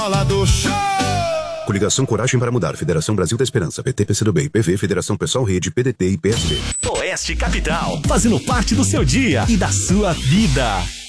Bola do show! Coligação Coragem para Mudar, Federação Brasil da Esperança, PT, PCdoB, PV, Federação Pessoal Rede, PDT e PSB. Oeste Capital, fazendo parte do seu dia e da sua vida.